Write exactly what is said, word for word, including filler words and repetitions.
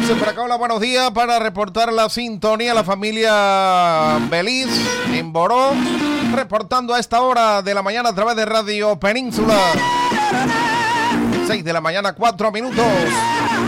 Dice por acá, hola, buenos días, para reportar la sintonía, la familia Beliz en Boró, reportando a esta hora de la mañana a través de Radio Península. seis de la mañana, cuatro minutos.